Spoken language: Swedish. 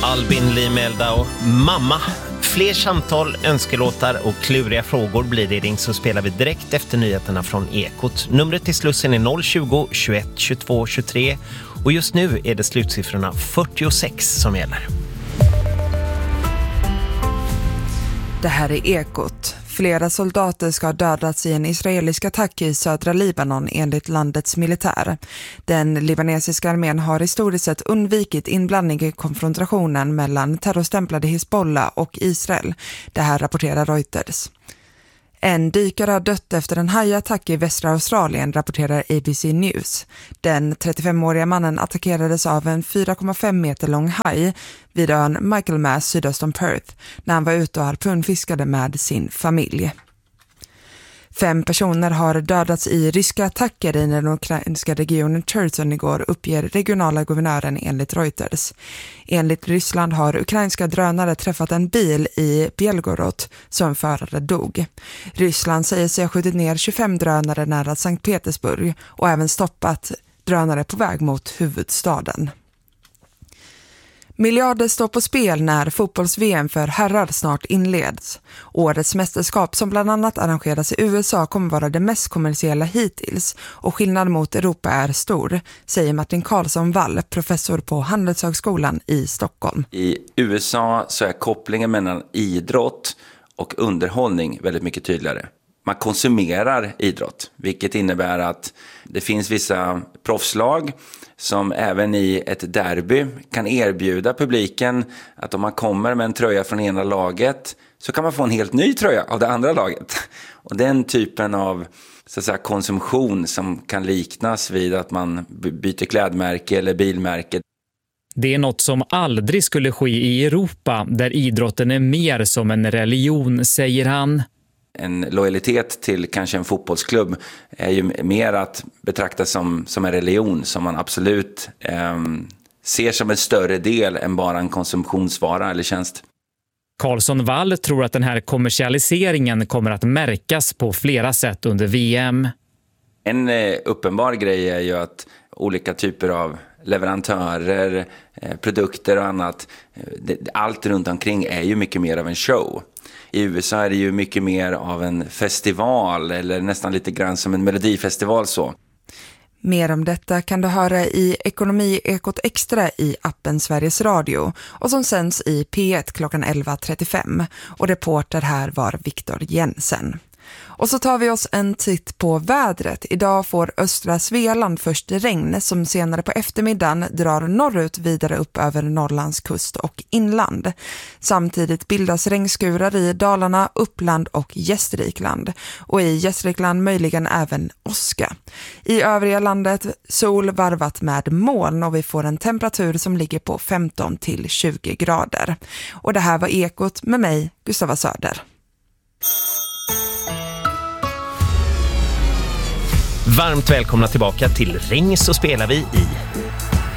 Albin Limeldau, mamma. Fler samtal, önskelåtar och kluriga frågor blir det i Ring, så spelar vi direkt efter nyheterna från Ekot. Numret till Slussen är 020-21 22 23 och just nu är det slutsiffrorna 46 som gäller. Det här är Ekot. Flera soldater ska ha dödats i en israelisk attack i södra Libanon enligt landets militär. Den libanesiska armén har historiskt sett undvikit inblandning i konfrontationen mellan terrorstämplade Hezbollah och Israel. Det här rapporterar Reuters. En dykare har dött efter en hajattack i västra Australien, rapporterar ABC News. Den 35-åriga mannen attackerades av en 4,5 meter lång haj vid ön Michaelmas sydöst om Perth när han var ute och harpunfiskade med sin familj. 5 personer har dödats i ryska attacker i den ukrainska regionen Cherson igår, uppger regionala guvernören enligt Reuters. Enligt Ryssland har ukrainska drönare träffat en bil i Belgorod som förare dog. Ryssland säger sig ha skjutit ner 25 drönare nära Sankt Petersburg och även stoppat drönare på väg mot huvudstaden. Miljarder står på spel när fotbolls-VM för herrar snart inleds. Årets mästerskap, som bland annat arrangeras i USA, kommer vara det mest kommersiella hittills och skillnaden mot Europa är stor, säger Martin Karlsson Wall, professor på Handelshögskolan i Stockholm. I USA så är kopplingen mellan idrott och underhållning väldigt mycket tydligare. Man konsumerar idrott, vilket innebär att det finns vissa proffslag som även i ett derby kan erbjuda publiken att om man kommer med en tröja från ena laget så kan man få en helt ny tröja av det andra laget. Och den typen av så att säga, konsumtion som kan liknas vid att man byter klädmärke eller bilmärke. Det är något som aldrig skulle ske i Europa, där idrotten är mer som en religion, säger han. En lojalitet till kanske en fotbollsklubb är ju mer att betrakta som en religion som man absolut ser som en större del än bara en konsumtionsvara eller tjänst. Karlsson Wall tror att den här kommersialiseringen kommer att märkas på flera sätt under VM. En uppenbar grej är ju att olika typer av leverantörer, produkter och annat, allt runt omkring är ju mycket mer av en show. I USA är det ju mycket mer av en festival eller nästan lite grann som en melodifestival så. Mer om detta kan du höra i Ekonomi Ekot Extra i appen Sveriges Radio och som sänds i P1 klockan 11.35. Och reporter här var Viktor Jensen. Och så tar vi oss en titt på vädret. Idag får östra Svealand först regn som senare på eftermiddagen drar norrut vidare upp över Norrlands kust och inland. Samtidigt bildas regnskurar i Dalarna, Uppland och Gästrikland. Och i Gästrikland möjligen även åska. I övriga landet sol varvat med moln och vi får en temperatur som ligger på 15 till 20 grader. Och det här var Ekot med mig, Gustava Söder. Varmt välkomna tillbaka till Ring, så spelar vi i